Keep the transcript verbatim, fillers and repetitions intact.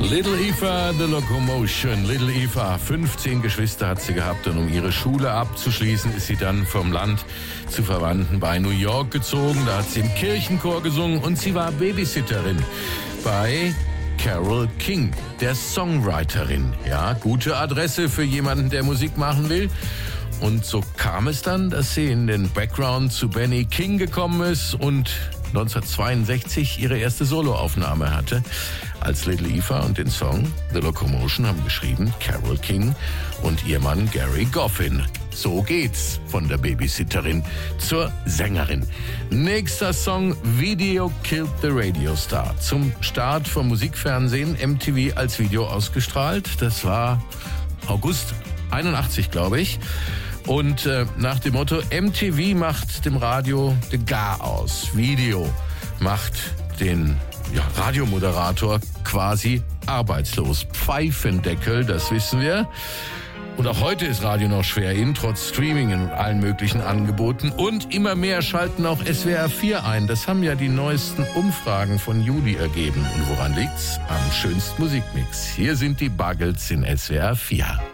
Little Eva, The Locomotion. Little Eva, fünfzehn Geschwister hat sie gehabt und um ihre Schule abzuschließen, ist sie dann vom Land zu Verwandten bei New York gezogen. Da hat sie im Kirchenchor gesungen und sie war Babysitterin bei Carole King, der Songwriterin. Ja, gute Adresse für jemanden, der Musik machen will. Und so kam es dann, dass sie in den Background zu Benny King gekommen ist und neunzehnhundertzweiundsechzig ihre erste Soloaufnahme hatte als Little Eva, und den Song The Locomotion haben geschrieben Carole King und ihr Mann Gary Goffin. So geht's von der Babysitterin zur Sängerin. Nächster Song, Video Killed the Radio Star. Zum Start vom Musikfernsehen, M T V als Video ausgestrahlt. Das war August einundachtzig, glaube ich. Und äh, nach dem Motto, M T V macht dem Radio den Gar aus. Video macht den ja, Radiomoderator quasi arbeitslos. Pfeifendeckel, das wissen wir. Und auch heute ist Radio noch schwer in, trotz Streaming und allen möglichen Angeboten. Und immer mehr schalten auch S W R vier ein. Das haben ja die neuesten Umfragen von Juli ergeben. Und woran liegt's? Am schönsten Musikmix. Hier sind die Buggles in S W R vier.